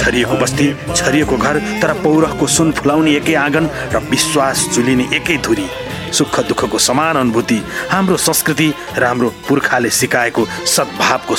छरिएको बस्ती, छरिएको घर, तर पौरखको सुन फुलाउने एकै आँगन र विश्वास झुलिने एकै धुरी। सुख दुःखको समान अनुभूति, हाम्रो संस्कृति र हाम्रो पुर्खाले सिकाएको सद्भावको